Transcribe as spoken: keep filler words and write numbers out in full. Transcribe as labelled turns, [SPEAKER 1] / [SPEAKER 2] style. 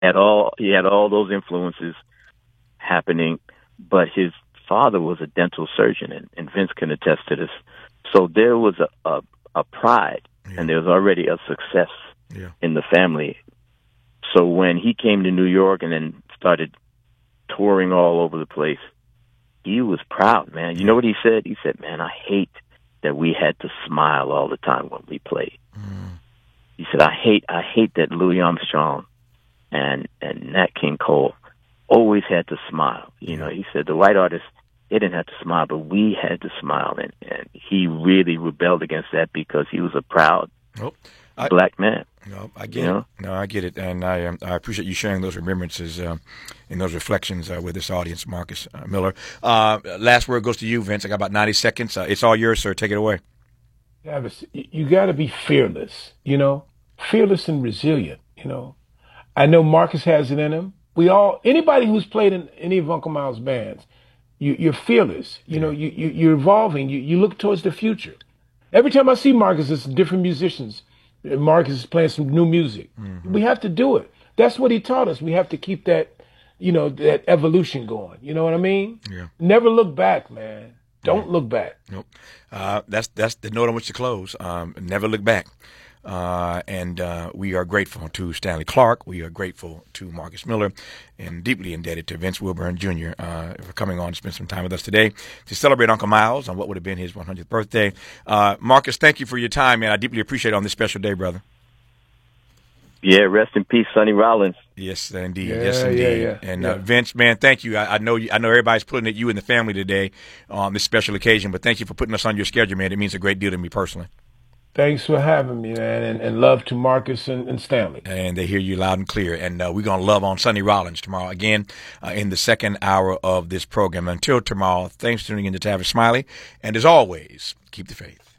[SPEAKER 1] had all he had all those influences happening, but his father was a dental surgeon, and, and Vince can attest to this. So there was a a, a pride, yeah. and there was already a success yeah. in the family. So when he came to New York and then started touring all over the place, he was proud, man. You know what he said? He said, "Man, I hate that we had to smile all the time when we played." Mm. He said, "I hate, I hate that Louis Armstrong and and Nat King Cole always had to smile." You know, he said the white artists, they didn't have to smile, but we had to smile, and and he really rebelled against that because he was a proud
[SPEAKER 2] oh, I,
[SPEAKER 1] black man.
[SPEAKER 2] No, I get
[SPEAKER 1] you
[SPEAKER 2] it.
[SPEAKER 1] know?
[SPEAKER 2] No, I get it, and I um, I appreciate you sharing those remembrances uh, and those reflections uh, with this audience, Marcus uh, Miller. Uh, last word goes to you, Vince. I got about ninety seconds. Uh, it's all yours, sir. Take it away.
[SPEAKER 3] Yeah, you got to be fearless. You know, fearless and resilient. You know, I know Marcus has it in him. We all, anybody who's played in any of Uncle Miles' bands, you, you're fearless. You know, you, you you're evolving. You you look towards the future. Every time I see Marcus, it's different musicians. Marcus is playing some new music. Mm-hmm. We have to do it. That's what he taught us. We have to keep that, you know, that evolution going. You know what I mean?
[SPEAKER 2] Yeah.
[SPEAKER 3] Never look back, man. Don't yeah. look back.
[SPEAKER 2] Nope. Uh, that's that's the note on which to close. Um, never look back. Uh, and uh, we are grateful to Stanley Clarke. We are grateful to Marcus Miller, and deeply indebted to Vince Wilburn Junior Uh, for coming on to spend some time with us today to celebrate Uncle Miles on what would have been his one hundredth birthday. Uh, Marcus, thank you for your time, man. I deeply appreciate it on this special day, brother.
[SPEAKER 1] Yeah, rest in peace, Sonny Rollins.
[SPEAKER 2] Yes, indeed.
[SPEAKER 3] Yeah,
[SPEAKER 2] yes, indeed.
[SPEAKER 3] Yeah, yeah,
[SPEAKER 2] and
[SPEAKER 3] yeah.
[SPEAKER 2] Uh, Vince, man, thank you. I, I know you, I know everybody's putting at you and the family today on this special occasion, but thank you for putting us on your schedule, man. It means a great deal to me personally.
[SPEAKER 3] Thanks for having me, man, and, and love to Marcus and, and Stanley.
[SPEAKER 2] And they hear you loud and clear. And uh, we're going to love on Sonny Rollins tomorrow again uh, in the second hour of this program. Until tomorrow, thanks for tuning in to Tavis Smiley. And as always, keep the faith.